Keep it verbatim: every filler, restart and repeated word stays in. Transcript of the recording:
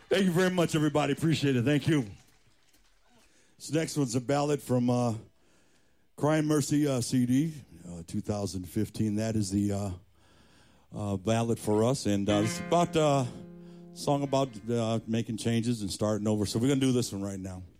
Thank you very much, everybody. Appreciate it. Thank you. This next one's a ballad from uh, Cry and Mercy uh, C D, uh, two thousand fifteen. That is the uh, uh, ballad for us. And uh, it's about uh, a song about uh, making changes and starting over. So we're going to do this one right now.